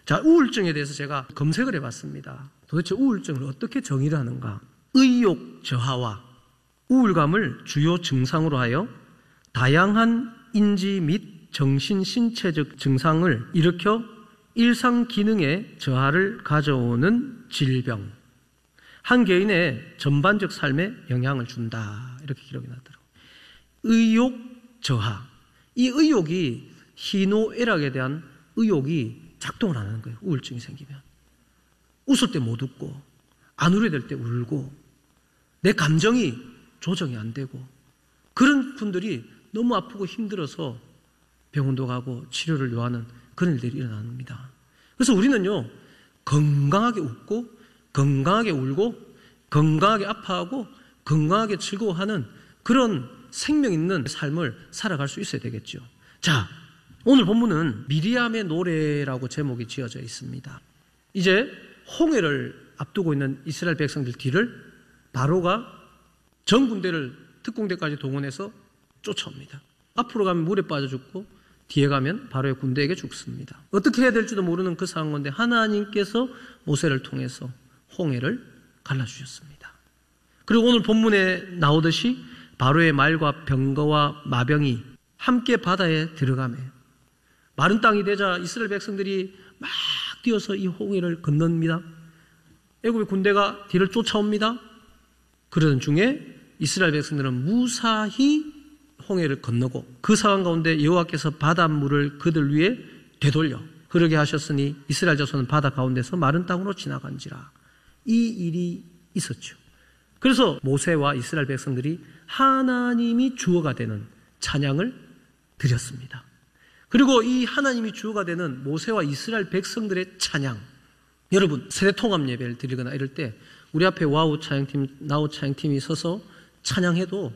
자, 우울증에 대해서 제가 검색을 해봤습니다. 도대체 우울증을 어떻게 정의를 하는가? 의욕 저하와 우울감을 주요 증상으로 하여 다양한 인지 및 정신 신체적 증상을 일으켜 일상 기능의 저하를 가져오는 질병, 한 개인의 전반적 삶에 영향을 준다, 이렇게 기록이 나더라고요. 의욕 저하, 이 의욕이 희노애락에 대한 의욕이 작동을 안 하는 거예요. 우울증이 생기면 웃을 때 못 웃고 안 울어야 될 때 울고 내 감정이 조정이 안 되고, 그런 분들이 너무 아프고 힘들어서 병원도 가고 치료를 요하는 그런 일들이 일어납니다. 그래서 우리는요, 건강하게 웃고 건강하게 울고 건강하게 아파하고 건강하게 즐거워하는 그런 생명 있는 삶을 살아갈 수 있어야 되겠죠. 자, 오늘 본문은 미리암의 노래라고 제목이 지어져 있습니다. 이제 홍해를 앞두고 있는 이스라엘 백성들 뒤를 바로가 전 군대를 특공대까지 동원해서 쫓아옵니다. 앞으로 가면 물에 빠져 죽고 뒤에 가면 바로의 군대에게 죽습니다. 어떻게 해야 될지도 모르는 그 상황인데 하나님께서 모세를 통해서 홍해를 갈라주셨습니다. 그리고 오늘 본문에 나오듯이 바로의 말과 병거와 마병이 함께 바다에 들어가며 마른 땅이 되자 이스라엘 백성들이 막 뛰어서 이 홍해를 건넙니다. 애굽의 군대가 뒤를 쫓아옵니다. 그러던 중에 이스라엘 백성들은 무사히 홍해를 건너고 그 상황 가운데 여호와께서 바닷물을 그들 위에 되돌려 흐르게 하셨으니 이스라엘 자손은 바다 가운데서 마른 땅으로 지나간지라. 이 일이 있었죠. 그래서 모세와 이스라엘 백성들이 하나님이 주어가 되는 찬양을 드렸습니다. 그리고 이 하나님이 주어가 되는 모세와 이스라엘 백성들의 찬양, 여러분 세대통합 예배를 드리거나 이럴 때 우리 앞에 나우 찬양팀이 서서 찬양해도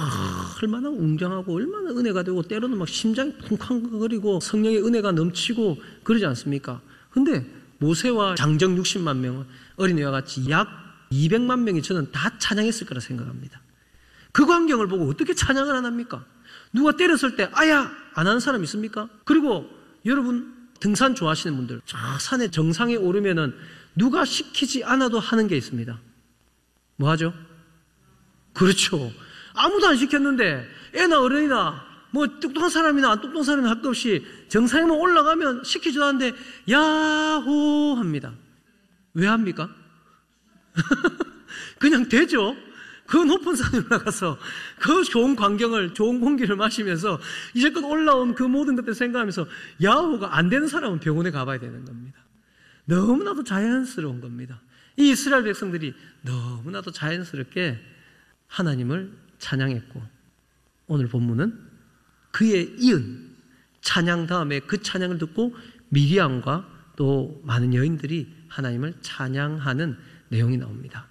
얼마나 웅장하고 얼마나 은혜가 되고 때로는 막 심장이 쿵쾅거리고 성령의 은혜가 넘치고 그러지 않습니까? 근데 모세와 장정 60만 명, 어린이와 같이 약 200만 명이 저는 다 찬양했을 거라 생각합니다. 그 광경을 보고 어떻게 찬양을 안 합니까? 누가 때렸을 때 아야 안 하는 사람 있습니까? 그리고 여러분 등산 좋아하시는 분들, 저 산의 정상에 오르면은 누가 시키지 않아도 하는 게 있습니다. 뭐 하죠? 그렇죠. 아무도 안 시켰는데 애나 어른이나 뭐 똑똑한 사람이나 안 똑똑한 사람이나 할 것 없이 정상에만 올라가면 시키지도 않는데 야호 합니다. 왜 합니까? 그냥 되죠. 그 높은 산에 올라가서 그 좋은 광경을, 좋은 공기를 마시면서 이제껏 올라온 그 모든 것들을 생각하면서 야호가 안 되는 사람은 병원에 가봐야 되는 겁니다. 너무나도 자연스러운 겁니다. 이 이스라엘 백성들이 너무나도 자연스럽게 하나님을 찬양했고, 오늘 본문은 그에 이은 찬양 다음에 그 찬양을 듣고 미리암과 또 많은 여인들이 하나님을 찬양하는 내용이 나옵니다.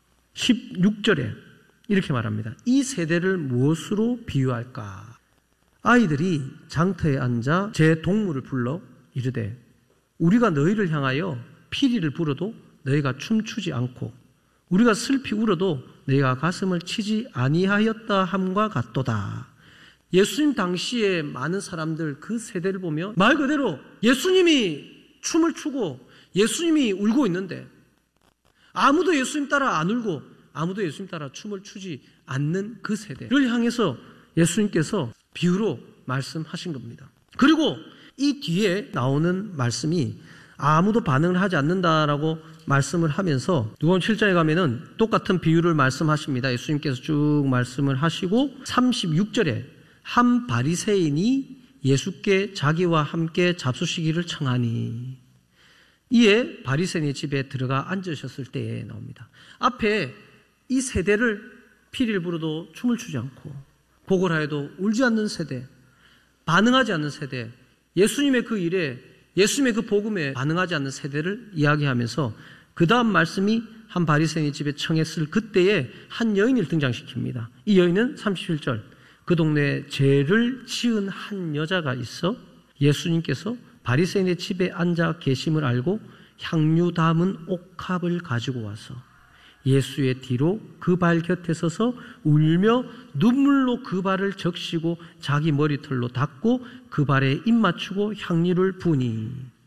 16절에 이렇게 말합니다. 이 세대를 무엇으로 비유할까? 아이들이 장터에 앉아 제 동물을 불러 이르되 우리가 너희를 향하여 피리를 불어도 너희가 춤추지 않고 우리가 슬피 울어도 너희가 가슴을 치지 아니하였다 함과 같도다. 예수님 당시에 많은 사람들 그 세대를 보면 말 그대로 예수님이 춤을 추고 예수님이 울고 있는데 아무도 예수님 따라 안 울고 아무도 예수님 따라 춤을 추지 않는 그 세대를 향해서 예수님께서 비유로 말씀하신 겁니다. 그리고 이 뒤에 나오는 말씀이 아무도 반응을 하지 않는다라고 말씀을 하면서 누가복음 7장에 가면은 똑같은 비유를 말씀하십니다. 예수님께서 쭉 말씀을 하시고 36절에 한 바리새인이 예수께 자기와 함께 잡수시기를 청하니 이에 바리새인의 집에 들어가 앉으셨을 때에 나옵니다. 앞에 이 세대를 피리를 부르도 춤을 추지 않고 고걸하여도 울지 않는 세대, 반응하지 않는 세대, 예수님의 그 일에 예수님의 그 복음에 반응하지 않는 세대를 이야기하면서 그 다음 말씀이 한 바리새인의 집에 청했을 그때에 한 여인을 등장시킵니다. 이 여인은 37절 그 동네에 죄를 지은 한 여자가 있어 예수님께서 바리새인의 집에 앉아 계심을 알고 향유 담은 옥합을 가지고 와서 예수의 뒤로 그 발 곁에 서서 울며 눈물로 그 발을 적시고 자기 머리털로 닦고 그 발에 입 맞추고 향유를 부으니